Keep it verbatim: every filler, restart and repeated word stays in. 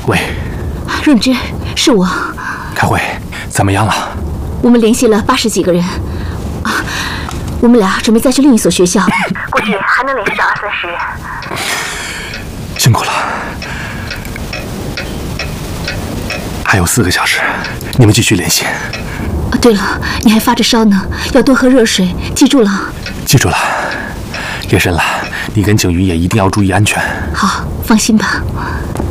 喂， 润之，是我。 开会怎么样了？ 我们联系了八十几个人，啊，我们俩准备再去另一所学校，估计还能联系到二三十人。 辛苦了，还有四个小时，你们继续联系。 啊，对了，你还发着烧呢，要多喝热水，记住了。 记住了。夜深了，你跟景瑜也一定要注意安全。 好，放心吧。